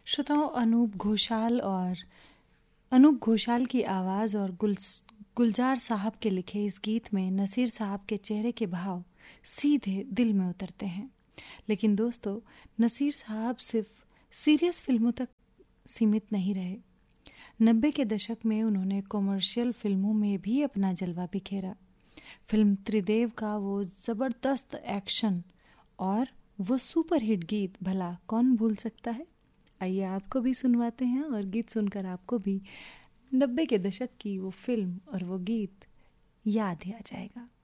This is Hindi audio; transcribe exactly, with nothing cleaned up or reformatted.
श्रोताओं, अनूप घोषाल और अनूप घोषाल की आवाज़ और गुल गुलजार साहब के लिखे इस गीत में नसीर साहब के चेहरे के भाव सीधे दिल में उतरते हैं। लेकिन दोस्तों, नसीर साहब सिर्फ सीरियस फिल्मों तक सीमित नहीं रहे। नब्बे के दशक में उन्होंने कॉमर्शियल फिल्मों में भी अपना जलवा बिखेरा। फिल्म त्रिदेव का वो ज़बरदस्त एक्शन और वो सुपरहिट गीत भला कौन भूल सकता है। आइए आपको भी सुनवाते हैं और गीत सुनकर आपको भी नब्बे के दशक की वो फिल्म और वो गीत याद ही आ जाएगा।